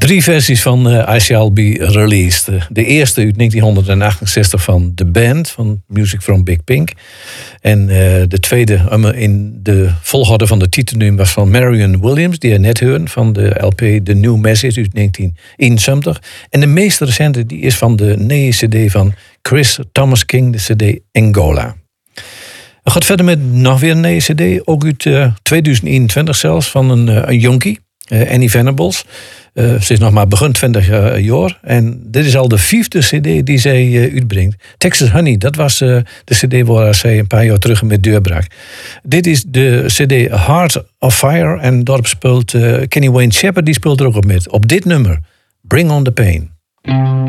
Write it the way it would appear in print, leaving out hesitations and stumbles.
3 versies van I Shall Be Released. De eerste uit 1968 van The Band, van Music from Big Pink. En de tweede in de volgorde van de titelnummer was van Marion Williams, die je net hoorde, van de LP The New Message uit 1971. En de meest recente die is van de nieuwe cd van Chris Thomas King, de cd Angola. We gaan verder met nog weer een nieuwe cd, ook uit 2021 zelfs, van een jonkie, Annie Venables. Ze is nog maar begin 20 jaar. En dit is al de 5e cd die zij uitbrengt. Texas Honey, dat was de cd waar zij een paar jaar terug met deurbrak. Dit is de cd Heart of Fire. En daarop speelt Kenny Wayne Shepherd, die speelt er ook op met. Op dit nummer, Bring on the Pain.